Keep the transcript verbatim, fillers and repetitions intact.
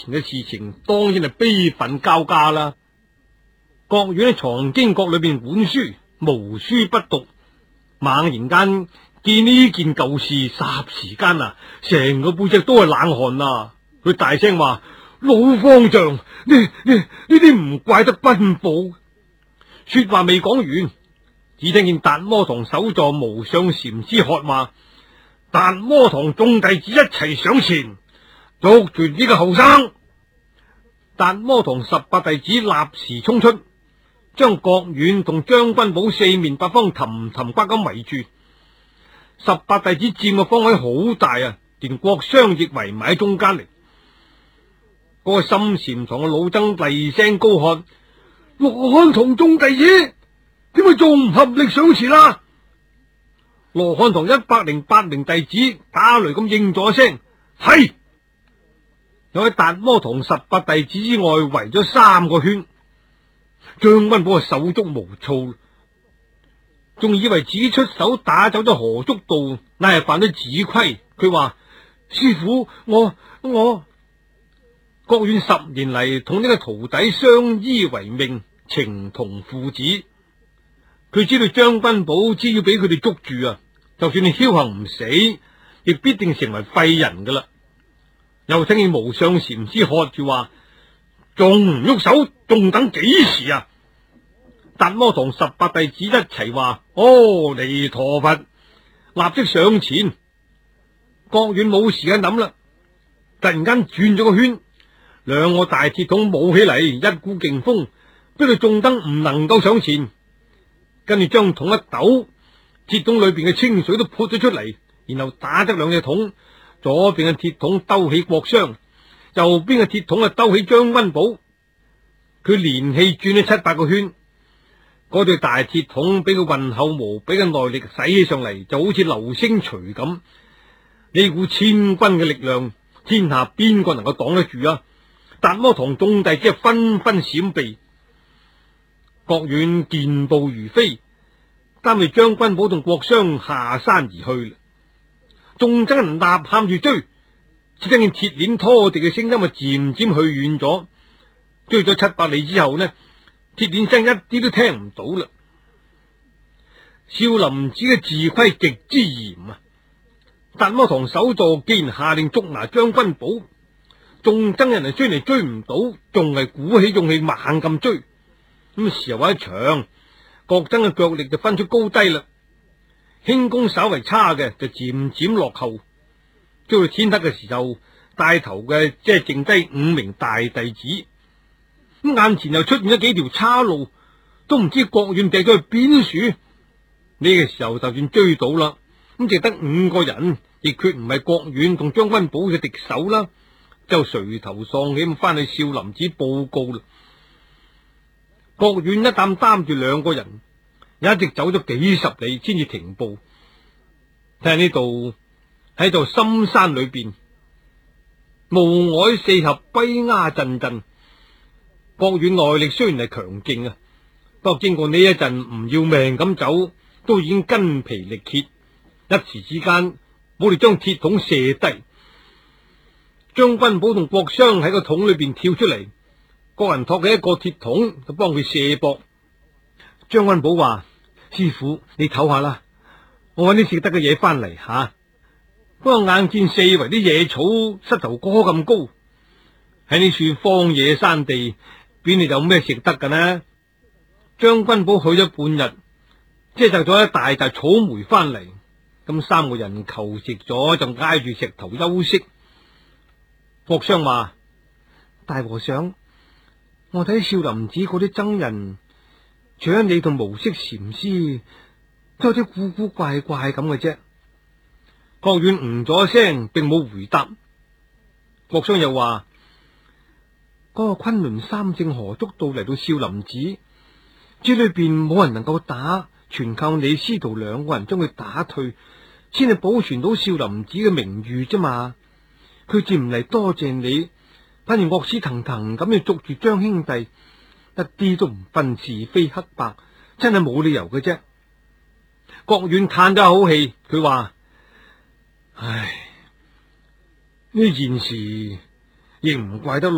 前嘅事情，當然係悲憤交加啦。郭遠喺藏經閣裏邊本書，無書不讀，猛然間見呢件舊事，霎時間啊，成個背脊都係冷汗啊！佢大聲話：老方丈，呢呢呢啲唔怪得賓寶。說話未講完，只聽見達摩堂首座無上禪師喝話：達摩堂眾弟子一齊上前，捉住呢個後生。達摩堂十八弟子立時衝出，將郭遠同將軍寶四面八方氹氹瓜咁圍住。十八弟子佔嘅方位好大啊，連郭襄亦圍埋喺中間嚟。嗰個心禪堂嘅老僧厲聲高喝：羅漢堂眾弟子，點解仲唔合力上前啦？羅漢堂一百零八名弟子打雷咁應咗一聲：係。有喺達摩堂十八弟子之外圍咗三個圈。張溫寶手足無措，仲以為自己出手打走咗何足道，乃係犯咗自規。佢話：師父，我我郭遠十年嚟同呢個徒弟相依為命，情同父子。佢知道張溫寶只要俾佢哋捉住啊，就算你僥倖唔死，亦必定成為廢人噶啦。又聽見無上禪師喝住話：仲唔喐手，仲等幾時啊？達摩堂十八弟子一齊話：阿彌陀佛，立即上前。郭遠冇時間諗啦，突然間轉咗個圈，兩個大鐵桶舞起嚟，一股勁風，逼到眾燈唔能夠上前。跟住將桶一抖，鐵桶裏邊嘅清水都潑咗出嚟，然後打側兩隻桶，左邊嘅鐵桶兜起郭襄，右邊嘅鐵桶啊兜起張溫寶。佢連氣轉咗七八個圈，嗰對大鐵桶俾佢渾厚無比嘅內力使起上嚟，就好似流星錘咁。呢股千軍嘅力量，天下邊個能夠擋得住啊？達摩堂眾弟子係紛紛閃避。郭遠健步如飛，擔住張軍寶同郭襄下山而去。眾僧人吶喊住追，只聽見鐵鏈拖地嘅聲音啊，漸漸去遠咗。追咗七百里之後呢，鐵鏈聲一啲都聽唔到啦。少林寺嘅自規極之嚴啊！達摩堂首座既然下令捉拿張軍寶，眾僧人係追嚟追唔到，仲係鼓起勇氣猛咁追。咁時候一長，各僧嘅腳力就分出高低啦。輕功稍為差嘅就漸漸落後。追到天黑嘅時候，帶頭嘅即係剩低五名大弟子。咁眼前又出現咗幾條岔路，都唔知郭遠掟咗去邊處。呢個時候就算追到啦，咁淨得五個人，亦決唔係郭遠同張溫寶嘅敵手啦，就垂頭喪氣咁翻去少林寺報告啦。郭遠一擔擔住兩個人，一直走咗幾十里先至停步。睇下呢度喺度深山裏邊，霧靄四合，龜鴉陣陣。郭遠內力雖然係強勁啊，不過經過呢一陣唔要命咁走，都已經筋疲力竭，一時之間冇力將鐵桶射低。張軍寶同郭襄喺個桶裏邊跳出嚟，各人托起一個鐵桶就幫佢射博。張軍寶話：師父，你唞下啦，我搵啲食得嘅嘢翻嚟吓。不過眼見四圍啲野草膝頭哥咁高，喺呢處荒野山地，邊度有咩食得㗎呢？張軍寶去咗半日，即係摘咗一大紮草莓翻嚟。咁三個人求食咗，就挨住石頭休息。郭襄話：大和尚，我睇少林寺嗰啲僧人，除咗你同無色禪師，都有啲古古怪怪咁嘅啫。郭遠嗯咗一聲，並冇回答。郭襄又話：嗰個昆崙三聖何足道嚟到少林寺，這裏邊冇人能夠打，全靠你師徒兩個人將佢打退，先係保存到少林寺嘅名譽啫嘛。佢自唔嚟多謝你，反而惡死騰騰咁要捉住張兄弟，一啲都唔分是非黑白，真係冇理由嘅啫。郭遠嘆咗口氣，佢話：唉，呢件事亦唔怪得